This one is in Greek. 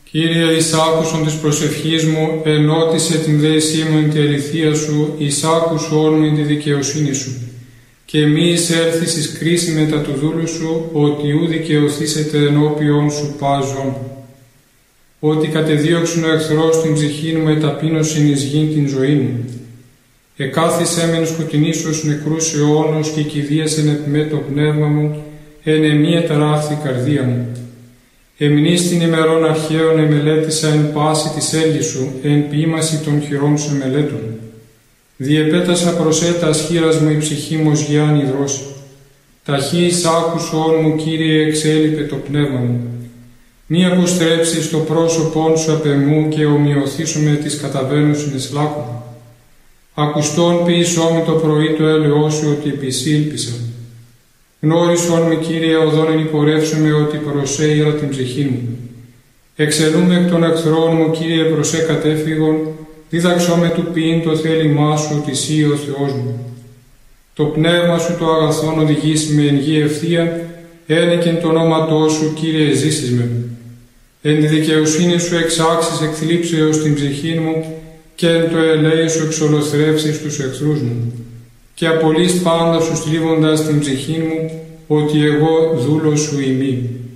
Κύριε, εις άκουσον της προσευχής μου, ενώτισε την δέσή μου εν τη αληθεία σου, εις άκουσον μου εν τη δικαιοσύνη σου. Και μη εισέλθεις εις κρίση μετά του δούλου σου, ότι ου δικαιωθήσετε ενώπιον σου πάζον. Ότι κατεδίωξουν ο εχθρός την ψυχή μου, εταπείνωσιν εις γην την ζωή μου. Εκάθισέ μεν σκοτεινήσος νεκρούς αιώνος και κηδίασεν επ' με το πνεύμα μου, εν εμή εταράχθη καρδία μου. Εμνείς την ημερών αρχαίων εμελέτησα εν πάση της έλγης σου, εν ποίημαση των χειρών σου εμελέτων. Διεπέτασα προσέτας χείρας μου η ψυχή μου ως γιάννη δρόση. Ταχύς άκουσον μου, Κύριε, εξέλιπε το πνεύμα μου. Μη αποστρέψεις το πρόσωπόν σου απ' εμού και ομοιωθήσου με τις καταβαίνουσιν εις λάκκου. Ακουστόν ποιησό με το πρωί το έλεος σου, ότι επισήλπισα. Γνώρισον με, Κύριε, οδόν εν υπορεύσουμε, ότι προσέειρα την ψυχή μου. Εξελούμε εκ των εχθρών μου, Κύριε, προσέ κατέφυγον, δίδαξό με του ποιήν το θέλημά σου, ότι σύ ο Θεός μου. Το πνεύμα σου το αγαθόν οδηγήσει με εν γη ευθεία, ένεκεν το ονόματό σου, Κύριε, ζήσεις με. Εν τη δικαιοσύνη σου εξάξεις εκθλίψεως την ψυχή μου, και εν το ελέη σου εξολοθρεύσεις τους εχθρούς μου. Και απολύς πάντα σου στρίβοντας την ψυχή μου, ότι εγώ δούλος σου ημί.